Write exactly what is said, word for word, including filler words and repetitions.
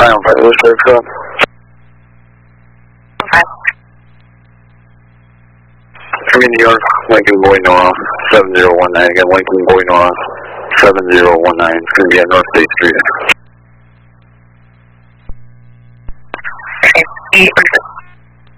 nine five zero six. From New York, Lincoln Boy Nora, seven zero one nine. Again, Lincoln Boy Nora, seven zero one nine. It's going to be at North State Street. Okay.